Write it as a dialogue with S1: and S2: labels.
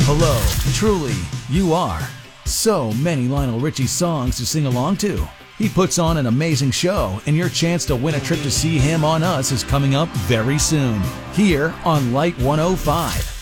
S1: Hello, truly, you are. So many Lionel Richie songs to sing along to. He puts on an amazing show, and your chance to win a trip to see him on us is coming up very soon, here on Light 105.